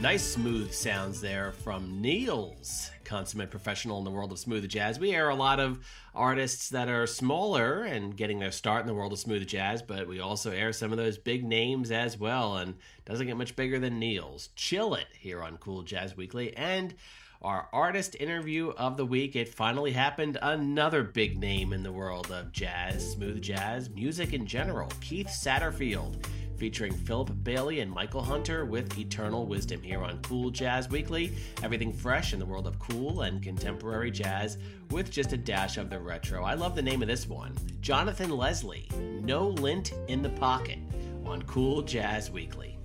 Nice smooth sounds there from Niels, consummate professional in the world of smooth jazz. We air a lot of artists that are smaller and getting their start in the world of smooth jazz, but we also air some of those big names as well, and doesn't get much bigger than Niels. Chill It here on Cool Jazz Weekly, and our artist interview of the week. It finally happened. Another big name in the world of jazz, smooth jazz, music in general, Keith Satterfield, featuring Philip Bailey and Michael Hunter with Eternal Wisdom here on Cool Jazz Weekly. Everything fresh in the world of cool and contemporary jazz with just a dash of the retro. I love the name of this one. Jonathan Leslie, No Lint in the Pocket on Cool Jazz Weekly.